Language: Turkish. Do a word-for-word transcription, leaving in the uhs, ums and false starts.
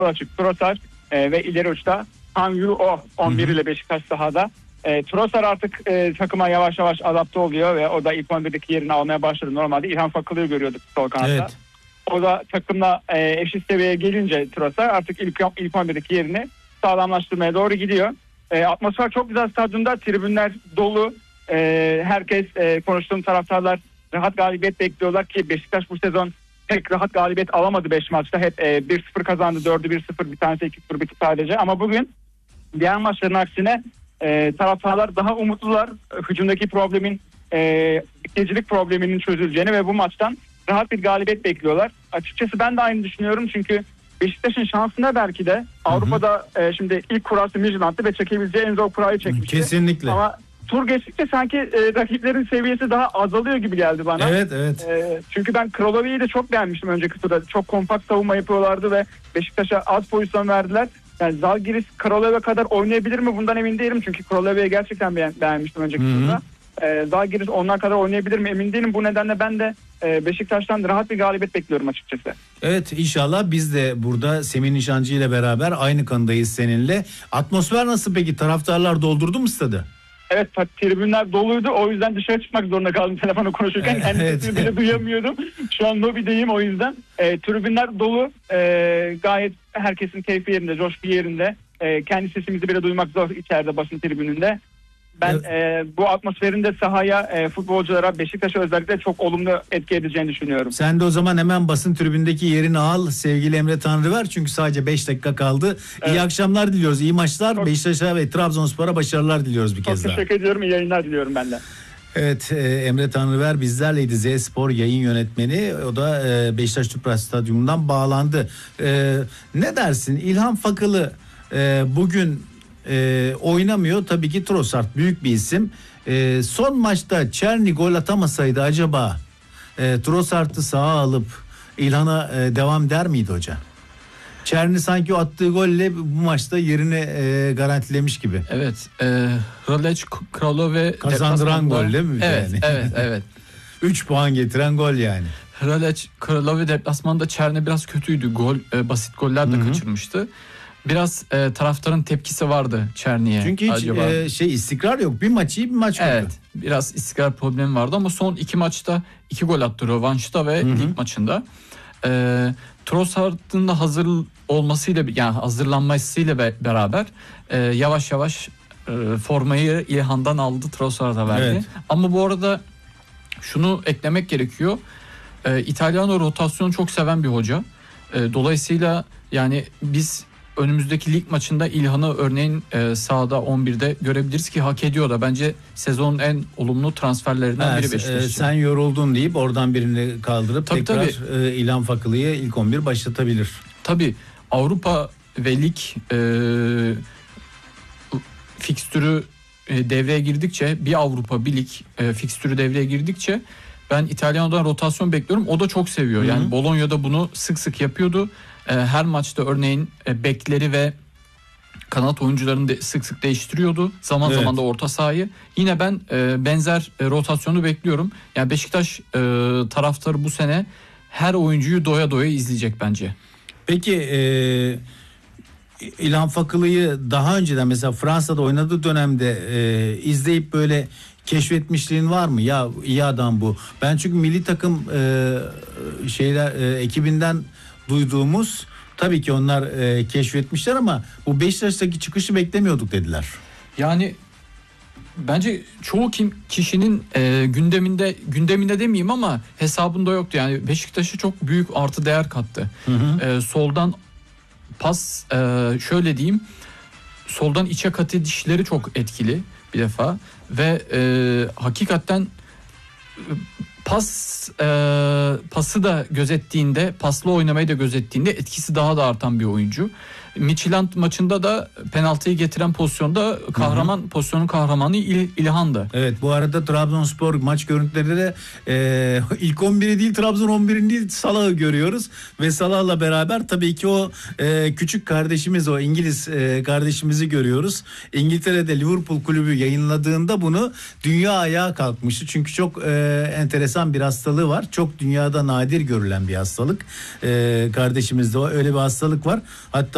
açık Trossard e, ve ileri uçta Han Yu-Oh on bir ile Beşiktaş sahada. E, Trossard artık e, takıma yavaş yavaş adapte oluyor ve o da ilk on birdeki yerini almaya başladı. Normalde İlhan Fakılı'yı görüyorduk sol kanatta. Evet. O da takımla e, eşit seviyeye gelince Trossard artık ilk, ilk on birdeki yerini sağlamlaştırmaya doğru gidiyor. E, atmosfer çok güzel stadyumda, tribünler dolu. E, herkes e, konuştuğum taraftarlar rahat galibiyet bekliyorlar ki Beşiktaş bu sezon pek rahat galibiyet alamadı beş maçta. Hep e, bir sıfır kazandı, dördü bir sıfır, bir tanesi iki sıfır bitti sadece. Ama bugün diğer maçların aksine e, taraftarlar daha umutlular. Hücumdaki problemin, e, bitiricilik probleminin çözüleceğini ve bu maçtan rahat bir galibiyet bekliyorlar. Açıkçası ben de aynı düşünüyorum çünkü Beşiktaş'ın şansına belki de Avrupa'da e, şimdi ilk kurası Midtjylland'tı ve çekebileceği en zor kurayı çekmişti. Kesinlikle. Ama tur geçtikçe sanki e, rakiplerin seviyesi daha azalıyor gibi geldi bana. Evet evet. E, çünkü ben Kralovi'yi de çok beğenmiştim önceki turda. Çok kompakt savunma yapıyorlardı ve Beşiktaş'a az pozisyon verdiler. Yani Zalgiris Kralovi'ye kadar oynayabilir mi? Bundan emin değilim çünkü Kralovi'yi gerçekten beğen, beğenmiştim önceki Hı-hı. turda. E, Zalgiris onlar kadar oynayabilir mi? Emin değilim. Bu nedenle ben de e, Beşiktaş'tan rahat bir galibiyet bekliyorum açıkçası. Evet, inşallah biz de burada Semih Nişancı ile beraber aynı kanıdayız seninle. Atmosfer nasıl peki? Taraftarlar doldurdu mu stadı? Evet, tribünler doluydu. O yüzden dışarı çıkmak zorunda kaldım telefonu konuşurken. Evet. Kendi sesimi bile duyamıyordum. Şu an lobideyim o yüzden. E, tribünler dolu. E, gayet herkesin keyfi yerinde, coşku yerinde. E, kendi sesimizi bile duymak zor içeride basın tribününde. Ben evet. e, bu atmosferin de sahaya, e, futbolculara, Beşiktaş'a özellikle çok olumlu etki edeceğini düşünüyorum. Sen de o zaman hemen basın tribündeki yerini al sevgili Emre Tanrıver. Çünkü sadece beş dakika kaldı. Evet. İyi akşamlar diliyoruz, iyi maçlar. Çok... Beşiktaş'a ve Trabzonspor'a başarılar diliyoruz bir çok kez daha. Çok teşekkür ediyorum, iyi yayınlar diliyorum ben de. Evet, Emre Tanrıver bizlerleydi, Z Spor yayın yönetmeni. O da Beşiktaş Tüpraş Stadyumu'ndan bağlandı. Ne dersin, İlhan Fakılı bugün e, oynamıyor. Tabii ki Trossard büyük bir isim. E, son maçta Çerni gol atamasaydı acaba e, Trossard'ı sağa alıp İlhan'a e, devam der miydi hoca? Çerni sanki o attığı golle bu maçta yerini e, garantilemiş gibi. Evet. E, Raleç, Kralo ve kazandıran gol değil mi? Evet, yani? evet, evet. üç puan getiren gol yani. Raleç, Kralo ve deplasmanda Çerni biraz kötüydü. Gol, e, basit goller de Hı-hı. kaçırmıştı. Biraz e, taraftarın tepkisi vardı Çerni'ye. Çünkü hiç e, şey istikrar yok. Bir maç iyi, bir maç kötü. Evet. Biraz istikrar problemi vardı ama son iki maçta iki gol attı rövanşta ve Hı-hı. lig maçında. E, Trossard'ın da hazır olmasıyla, yani hazırlanmasıyla be, beraber e, yavaş yavaş e, formayı İlhan'dan aldı, Trossard'a verdi. Evet. Ama bu arada şunu eklemek gerekiyor. E, İtalyano rotasyonu çok seven bir hoca. E, dolayısıyla yani biz önümüzdeki lig maçında İlhan'ı örneğin e, sahada on birde görebiliriz ki hak ediyor da. Bence sezonun en olumlu transferlerinden biri Beşiktaş. E, sen yoruldun deyip oradan birini kaldırıp tabii, tekrar tabii. E, İlhan Fakılı'yı ilk on bir başlatabilir. Tabii Avrupa ve lig e, fikstürü e, devreye girdikçe, bir Avrupa bir lig e, fikstürü devreye girdikçe ben İtalyano'dan rotasyon bekliyorum. O da çok seviyor. Hı-hı. Yani Bologna'da bunu sık sık yapıyordu. Her maçta örneğin bekleri ve kanat oyuncularını de sık sık değiştiriyordu. Zaman evet. zaman da orta sahayı. Yine ben benzer rotasyonu bekliyorum. Yani Beşiktaş taraftarı bu sene her oyuncuyu doya doya izleyecek bence. Peki e, İlhan Fakılı'yı daha önceden mesela Fransa'da oynadığı dönemde e, izleyip böyle keşfetmişliğin var mı? Ya iyi adam bu. Ben çünkü milli takım e, şeyler e, ekibinden duyduğumuz, tabii ki onlar e, keşfetmişler ama bu Beşiktaş'taki çıkışı beklemiyorduk dediler. Yani bence çoğu kim kişinin e, gündeminde gündeminde demeyeyim ama hesabında yoktu. Yani Beşiktaş'a çok büyük artı değer kattı. Hı hı. E, soldan pas, e, şöyle diyeyim, soldan içe kat edişleri çok etkili bir defa ve e, hakikaten pas e, pası da gözettiğinde, paslı oynamayı da gözettiğinde etkisi daha da artan bir oyuncu. Midtjylland maçında da penaltıyı getiren pozisyonda kahraman, Hı-hı. pozisyonun kahramanı İl, İlhan'dı. Evet, bu arada Trabzonspor maç görüntüleri de e, ilk on biri değil, Trabzon on birini değil, Salah'ı görüyoruz ve Salah'la beraber tabii ki o e, küçük kardeşimiz, o İngiliz e, kardeşimizi görüyoruz. İngiltere'de Liverpool kulübü yayınladığında bunu dünya ayağa kalkmıştı. Çünkü çok e, enteresan bir hastalığı var. Çok dünyada nadir görülen bir hastalık. E, kardeşimizde o öyle bir hastalık var. Hatta